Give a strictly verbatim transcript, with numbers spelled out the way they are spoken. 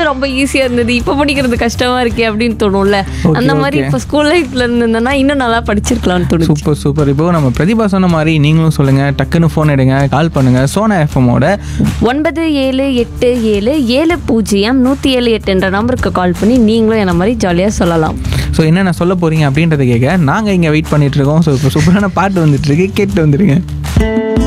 ரொம்ப ஈஸியா இருந்தது, இப்போ படிக்கிறது கஷ்டமா இருக்கே அப்படின்னு தோணும்ல. அந்த மாதிரி இப்போ ஸ்கூல் லைஃப்ல இருந்ததுன்னா இன்னும் நல்லா படிச்சிருக்கலாம்னு தோணுது. Super super. இப்போ நம்ம பிரதிபா சொன்ன மாதிரி நீங்களும் சொல்லுங்க, டக்குன்னு ஃபோன் எடுங்க, கால் பண்ணுங்க. சோனா எஃப்எம்மோட ஒன்பது ஏழு எட்டு ஏழு ஏழு பூஜ்ஜியம் நூற்றி ஏழு எட்டு என்ற நம்பருக்கு கால் பண்ணி நீங்களும் என்ன மாதிரி ஜாலியாக சொல்லலாம். ஸோ என்னென்ன சொல்ல போறீங்க அப்படின்றத கேட்க நாங்கள் இங்கே வெயிட் பண்ணிட்டு இருக்கோம். ஸோ இப்போ சூப்பரான பாட்டு வந்துட்டு இருக்கு, கேட்டு வந்துருங்க.